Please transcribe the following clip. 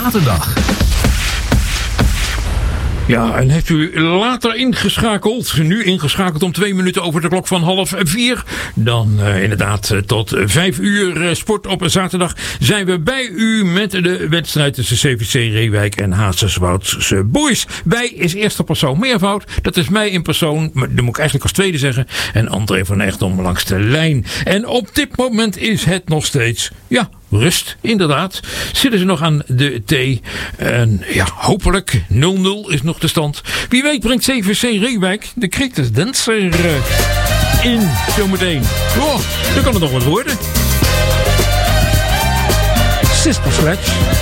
zaterdag. Ja, en heeft u later ingeschakeld, nu ingeschakeld om 2 minuten over de klok van 3:30, dan inderdaad tot 5 uur sport op een zaterdag zijn we bij u met de wedstrijd tussen CVC Reewijk en Hazerswoudse Boys. Bij is eerste persoon meervoud, dat is mij in persoon, maar dat moet ik eigenlijk als tweede zeggen, en André van Echtdom langs de lijn. En op dit moment is het nog steeds, ja, rust, inderdaad. Zitten ze nog aan de thee. En ja, hopelijk 0-0 is nog de stand. Wie weet brengt CVC Reewijk de Cricket Dancer in zometeen. Oh, dan kan het nog wat worden. Sister Sledge.